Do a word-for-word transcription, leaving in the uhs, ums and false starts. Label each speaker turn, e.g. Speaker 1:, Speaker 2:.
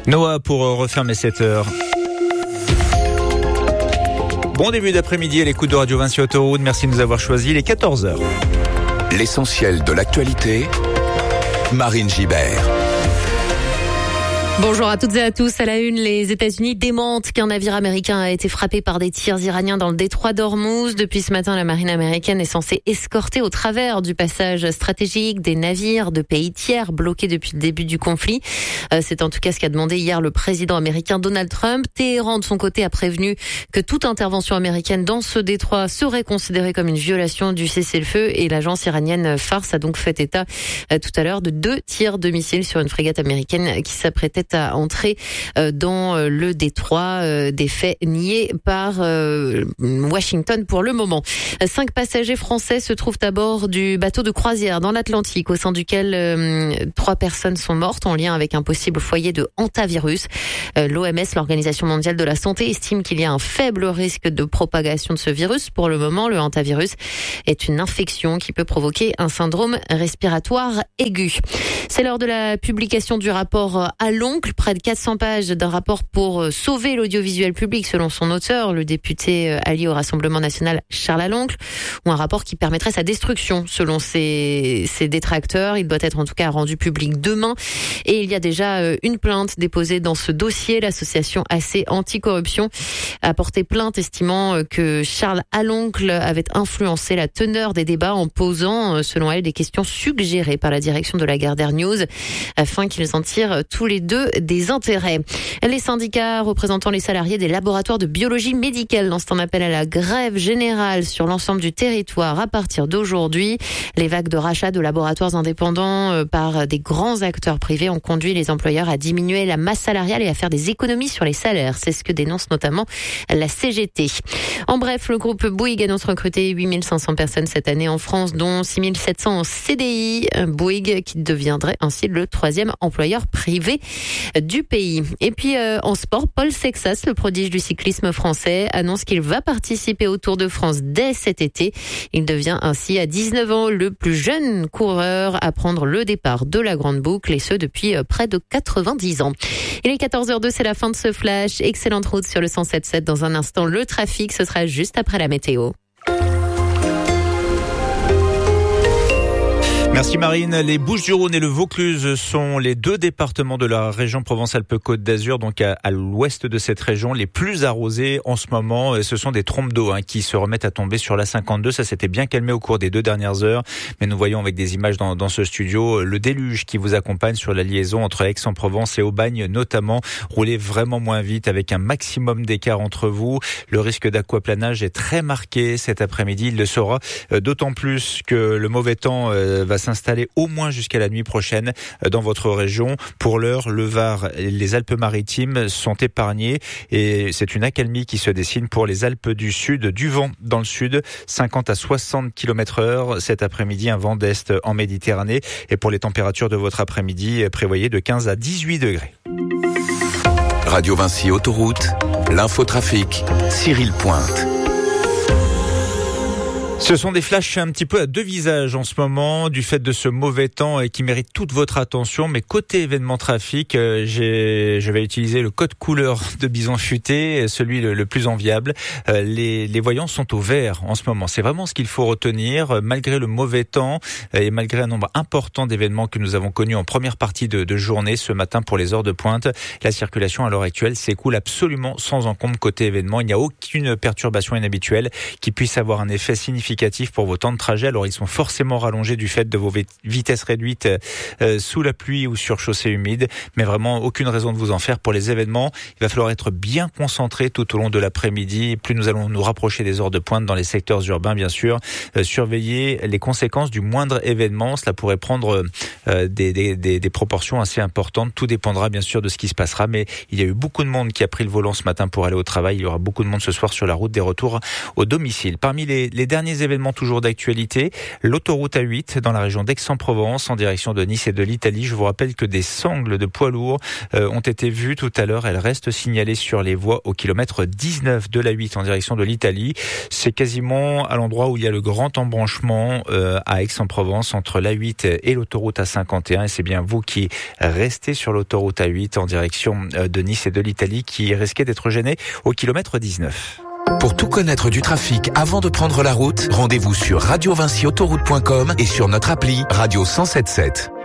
Speaker 1: Noah pour refermer cette heure. Bon début d'après-midi à l'écoute de Radio Vinci Autoroute. Merci de nous avoir choisis. Il est quatorze heures.
Speaker 2: L'essentiel de l'actualité, Marine Gibert.
Speaker 3: Bonjour à toutes et à tous. À la une, les États-Unis démentent qu'un navire américain a été frappé par des tirs iraniens dans le détroit d'Ormuz. Depuis ce matin, la marine américaine est censée escorter au travers du passage stratégique des navires de pays tiers bloqués depuis le début du conflit. C'est en tout cas ce qu'a demandé hier le président américain Donald Trump. Téhéran, de son côté, a prévenu que toute intervention américaine dans ce détroit serait considérée comme une violation du cessez-le-feu. Et l'agence iranienne Fars a donc fait état tout à l'heure de deux tirs de missiles sur une frégate américaine qui s'apprêtait à entrer dans le détroit, des faits niés par Washington pour le moment. Cinq passagers français se trouvent à bord du bateau de croisière dans l'Atlantique, au sein duquel euh, trois personnes sont mortes en lien avec un possible foyer de hantavirus. Euh, L'O M S, l'Organisation mondiale de la santé, estime qu'il y a un faible risque de propagation de ce virus. Pour le moment, le hantavirus est une infection qui peut provoquer un syndrome respiratoire aigu. C'est l'heure de la publication du rapport à l'oncle, près de quatre cents pages d'un rapport pour sauver l'audiovisuel public selon son auteur, le député allié au Rassemblement national Charles Aloncle, ou un rapport qui permettrait sa destruction selon ses, ses détracteurs. Il doit être en tout cas rendu public demain et il y a déjà une plainte déposée dans ce dossier. L'association A C Anticorruption a porté plainte estimant que Charles Aloncle avait influencé la teneur des débats en posant, selon elle, des questions suggérées par la direction de la Gardère News afin qu'ils en tirent tous les deux des intérêts. Les syndicats représentant les salariés des laboratoires de biologie médicale lancent un appel à la grève générale sur l'ensemble du territoire à partir d'aujourd'hui. Les vagues de rachat de laboratoires indépendants par des grands acteurs privés ont conduit les employeurs à diminuer la masse salariale et à faire des économies sur les salaires. C'est ce que dénonce notamment la C G T. En bref, le groupe Bouygues annonce recruter huit mille cinq cents personnes cette année en France, dont six mille sept cents en C D I. Bouygues qui deviendrait ainsi le troisième employeur privé du pays. Et puis euh, en sport, Paul Sexas, le prodige du cyclisme français, annonce qu'il va participer au Tour de France dès cet été. Il devient ainsi à dix-neuf ans le plus jeune coureur à prendre le départ de la Grande Boucle, et ce depuis près de quatre-vingt-dix ans. Il est quatorze heures deux, c'est la fin de ce flash. Excellente route sur le cent sept virgule sept. Dans un instant, le trafic, ce sera juste après la météo.
Speaker 1: Merci Marine. Les Bouches-du-Rhône et le Vaucluse sont les deux départements de la région Provence-Alpes-Côte d'Azur, donc à, à l'ouest de cette région, les plus arrosés en ce moment. Ce sont des trompes d'eau hein, qui se remettent à tomber sur la cinquante-deux. Ça s'était bien calmé au cours des deux dernières heures, mais nous voyons avec des images dans, dans ce studio le déluge qui vous accompagne sur la liaison entre Aix-en-Provence et Aubagne notamment. Roulez vraiment moins vite avec un maximum d'écart entre vous. Le risque d'aquaplanage est très marqué cet après-midi. Il le sera d'autant plus que le mauvais temps va s'installer au moins jusqu'à la nuit prochaine dans votre région. Pour l'heure, le Var et les Alpes-Maritimes sont épargnés et c'est une accalmie qui se dessine pour les Alpes du Sud. Du vent dans le sud, cinquante à soixante kilomètres heure. Cet après-midi, un vent d'est en Méditerranée. Et pour les températures de votre après-midi, prévoyez de quinze à dix-huit degrés.
Speaker 2: Radio Vinci Autoroute, l'infotrafic, Cyril Pointe.
Speaker 1: Ce sont des flashs un petit peu à deux visages en ce moment, du fait de ce mauvais temps et qui mérite toute votre attention. Mais côté événement trafic, j'ai, je vais utiliser le code couleur de Bison Futé, celui le, le plus enviable. Les, les voyants sont au vert en ce moment. C'est vraiment ce qu'il faut retenir, malgré le mauvais temps et malgré un nombre important d'événements que nous avons connus en première partie de, de journée ce matin pour les heures de pointe. La circulation à l'heure actuelle s'écoule absolument sans encombre côté événement. Il n'y a aucune perturbation inhabituelle qui puisse avoir un effet significatif pour vos temps de trajet. Alors ils sont forcément rallongés du fait de vos vitesses réduites euh, sous la pluie ou sur chaussée humide, mais vraiment aucune raison de vous en faire pour les événements. Il va falloir être bien concentré tout au long de l'après-midi. Plus nous allons nous rapprocher des heures de pointe dans les secteurs urbains, bien sûr. Euh, surveiller les conséquences du moindre événement. Cela pourrait prendre euh, des, des, des, des proportions assez importantes. Tout dépendra bien sûr de ce qui se passera, mais il y a eu beaucoup de monde qui a pris le volant ce matin pour aller au travail. Il y aura beaucoup de monde ce soir sur la route des retours au domicile. Parmi les, les derniers Derniers événements toujours d'actualité, l'autoroute A huit dans la région d'Aix-en-Provence en direction de Nice et de l'Italie. Je vous rappelle que des sangles de poids lourds euh, ont été vues tout à l'heure. Elles restent signalées sur les voies au kilomètre dix-neuf de l'A huit en direction de l'Italie. C'est quasiment à l'endroit où il y a le grand embranchement euh, à Aix-en-Provence entre l'A huit et l'autoroute A cinquante et un. Et c'est bien vous qui restez sur l'autoroute A huit en direction de Nice et de l'Italie qui risquait d'être gêné au kilomètre dix-neuf.
Speaker 2: Pour tout connaître du trafic avant de prendre la route, rendez-vous sur radio vinci autoroute point com et sur notre appli Radio cent sept sept.